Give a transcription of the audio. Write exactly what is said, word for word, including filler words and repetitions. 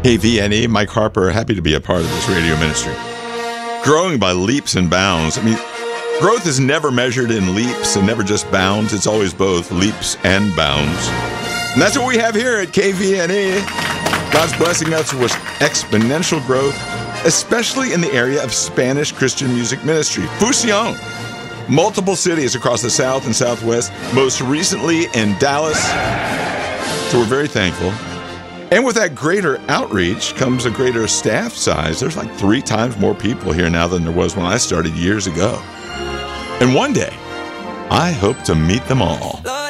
K V N E, Mike Harper, happy to be a part of this radio ministry. Growing by leaps and bounds. I mean, growth is never measured in leaps and never just bounds. It's always both leaps and bounds. And that's what we have here at K V N E. God's blessing us with exponential growth, especially in the area of Spanish Christian music ministry. Fusión. Multiple cities across the South and Southwest, most recently in Dallas. So we're very thankful. And with that greater outreach comes a greater staff size. There's like three times more people here now than there was when I started years ago. And one day, I hope to meet them all.